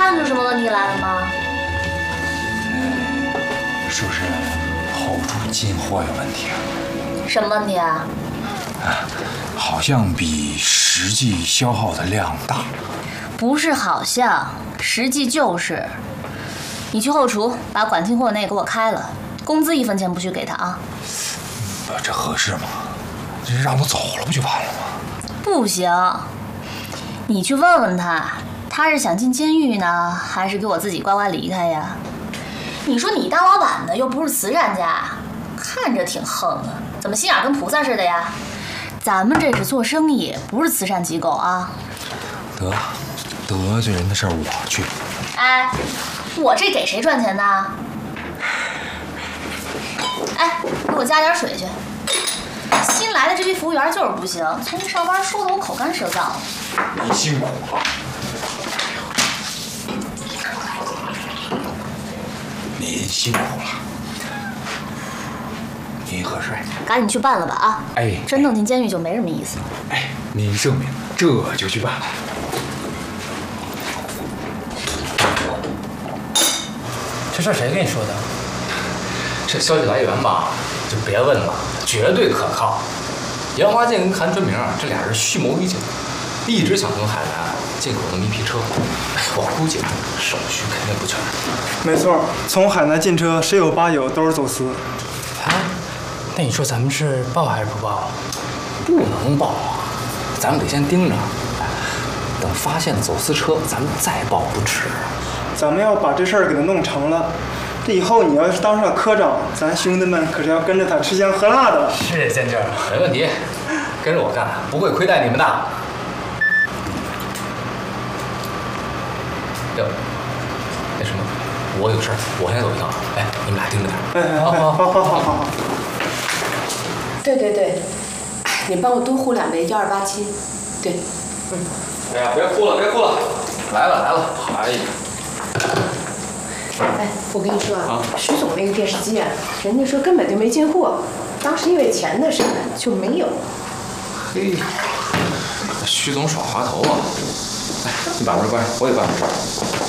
看出什么问题来了吗？ 是不是后厨进货有问题啊？ 什么问题啊？ 好像比实际消耗的量大。 不是好像，实际就是。你去后厨把管进货那个给我开了，工资1分钱不许给他啊！ 这合适吗？这让他走了不就完了吗？ 不行，你去问问他，他是想进监狱呢，还是给我自己乖乖离开呀？你说你当老板的又不是慈善家，看着挺横的，怎么心眼跟菩萨似的呀？咱们这是做生意，不是慈善机构啊。 得罪人的事儿我去。 哎，我这给谁赚钱呢？哎，给我加点水去。新来的这批服务员就是不行，从一上班说的我口干舌燥的。 你辛苦了。您辛苦了。您喝水。 赶紧去办了吧啊！ 哎， 真弄进监狱就没什么意思了。 哎，您圣明，这就去办。 这事儿谁跟你说的？这消息来源吧，就别问了，绝对可靠。严华健跟韩春明这俩人蓄谋已久，一直想从海南进口那么一批车。我估计手续肯定不全。 没错，从海南进车十有八九都是走私。 哎，那你说咱们是报还是不报？不能报啊，咱们得先盯着，等发现走私车，咱们再报不迟。 咱们要把这事儿给他弄成了，这以后你要是当上科长，咱兄弟们可是要跟着他吃香喝辣的了。 是建军，没问题，跟着我干，不会亏待你们的。哟，那什么，我有事儿，我先走一趟。哎，你们俩盯着点。 哎，好。 对，你帮我多呼2杯1287。对， 哎呀，别哭了，来了，哎呀。 哎，我跟你说啊，徐总那个电视机啊，人家说根本就没进货，当时因为钱的事就没有。 嘿，徐总耍滑头啊！哎，你把门关上，我也办点事儿。